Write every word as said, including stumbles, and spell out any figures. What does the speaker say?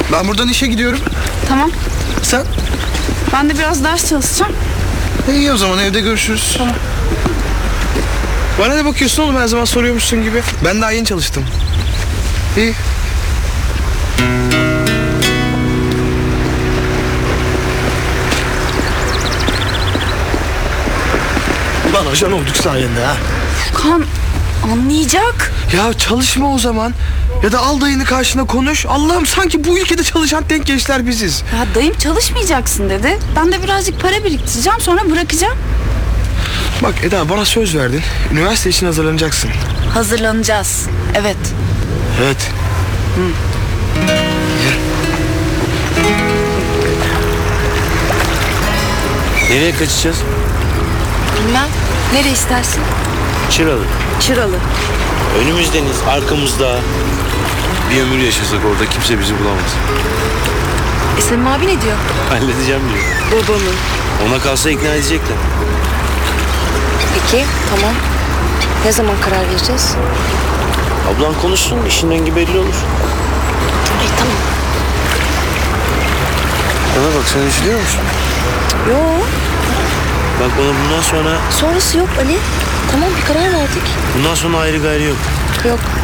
Ben buradan işe gidiyorum. Tamam. Sen? Ben de biraz ders çalışacağım. İyi o zaman evde görüşürüz. Tamam. Bana ne bakıyorsun oğlum, her zaman soruyormuşsun gibi. Ben daha yeni çalıştım. İyi. Lan ajan olduk sayende ha. Kan anlayacak. Ya çalışma o zaman. Ya da al dayını karşına konuş. Allah'ım, sanki bu ülkede çalışan tek gençler biziz. Ya dayım çalışmayacaksın dedi. Ben de birazcık para biriktireceğim, sonra bırakacağım. Bak Eda, bana söz verdin. Üniversite için hazırlanacaksın. Hazırlanacağız. Evet. Evet. Hı. Nereye kaçacağız? Bilmem. Nereye istersin? Çıralı. Çıralı. Önümüzdeniz, arkamızda. Bir ömür yaşasak orada kimse bizi bulamaz. E senin abi ne diyor? Halledeceğim diyor. Babamın. Ona kalsa ikna edecekler. Peki, tamam. Ne zaman karar vereceğiz? Ablan konuşsun, işin rengi belli olur. İyi, tamam. Bana bak, sen üzülüyor musun? Yo, Bak bana bundan sonra, sonrası yok Ali. Tamam, bir karar verdik. bundan sonra ayrı gayrı yok. Yok.